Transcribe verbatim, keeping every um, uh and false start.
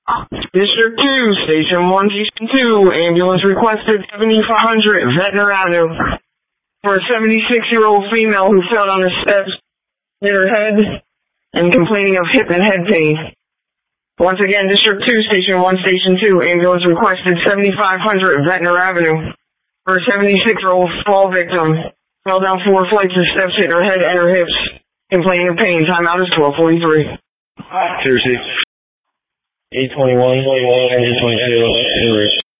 District two, Station one, Station two, ambulance requested seventy-five hundred Ventnor Avenue for a seventy-six-year-old female who fell on the steps, hit her head, and complaining of hip and head pain. Once again, District two, Station one, Station two, ambulance requested seventy-five hundred Ventnor Avenue for a seventy-six-year-old fall victim, fell down four flights of steps, hit her head and her hips, complaining of pain. Timeout is twelve forty-three. Seriously. eight twenty-one, twenty-one, twenty-two.